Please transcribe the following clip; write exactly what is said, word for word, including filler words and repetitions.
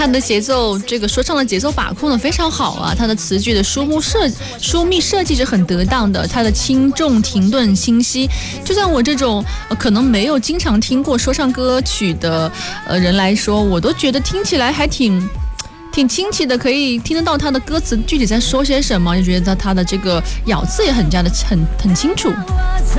它的节奏，这个说唱的节奏把控的非常好啊，它的词句的书目设书密设计是很得当的，它的轻重停顿清晰，就像我这种、呃、可能没有经常听过说唱歌曲的呃人来说，我都觉得听起来还挺挺清晰的，可以听得到他的歌词具体在说些什么，就觉得他的这个咬字也很加的很很清楚。